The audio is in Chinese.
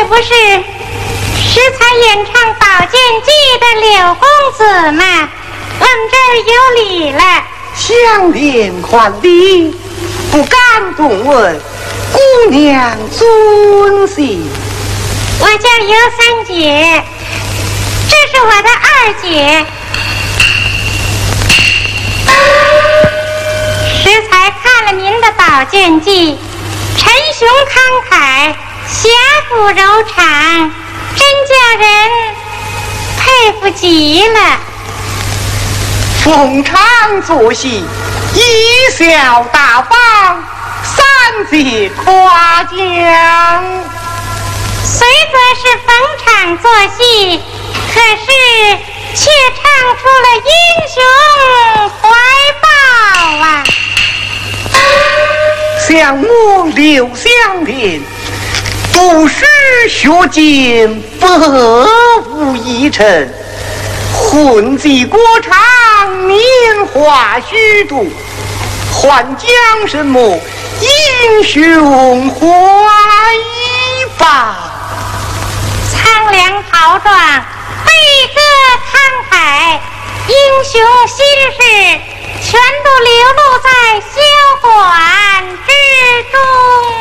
不是时才演唱宝剑记的柳公子吗？我们这儿有礼了。 相连还礼，不敢动问，姑娘尊姓？ 我叫尤三姐，这是我的二姐。时才看了您的宝剑记，沉雄慷慨，侠骨柔肠，真叫人佩服极了。 逢场作戏，贻笑大方，三姐夸奖。 虽则是逢场作戏，可是却唱出了英雄怀抱啊！ 相母刘香莲，不识学剑，不无一成。混迹国场，年华虚度，还将什么英雄怀抱？ 苍凉豪壮，悲歌慷慨，英雄心事全都流露在箫管之中。